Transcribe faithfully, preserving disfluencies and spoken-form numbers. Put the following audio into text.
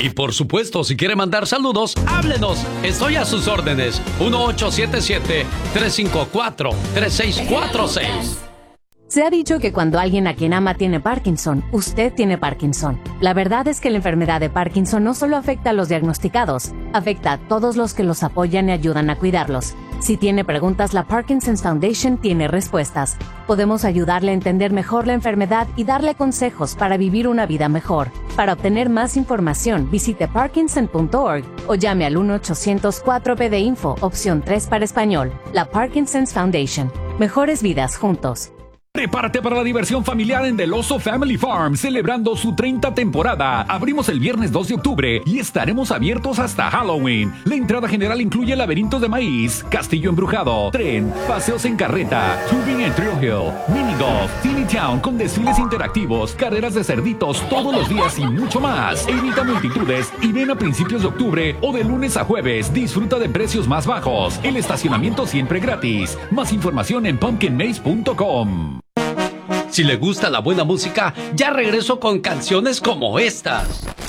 Y por supuesto, si quiere mandar saludos, háblenos. Estoy a sus órdenes. uno ocho siete siete, tres cinco cuatro, tres seis cuatro seis. Se ha dicho que cuando alguien a quien ama tiene Parkinson, usted tiene Parkinson. La verdad es que la enfermedad de Parkinson no solo afecta a los diagnosticados, afecta a todos los que los apoyan y ayudan a cuidarlos. Si tiene preguntas, la Parkinson's Foundation tiene respuestas. Podemos ayudarle a entender mejor la enfermedad y darle consejos para vivir una vida mejor. Para obtener más información, visite parkinson punto org o llame al uno ochocientos cuatro P de Info, opción tres para español. La Parkinson's Foundation. Mejores vidas juntos. Prepárate para la diversión familiar en Del Oso Family Farm, celebrando su treinta temporada. Abrimos el viernes dos de octubre y estaremos abiertos hasta Halloween. La entrada general incluye laberintos de maíz, castillo embrujado, tren, paseos en carreta, tubing en Thrill Hill, mini golf, Teeny Town con desfiles interactivos, carreras de cerditos todos los días y mucho más. Evita multitudes y ven a principios de octubre o de lunes a jueves. Disfruta de precios más bajos. El estacionamiento siempre gratis. Más información en pumpkin maze punto com. Si le gusta la buena música, ya regreso con canciones como estas.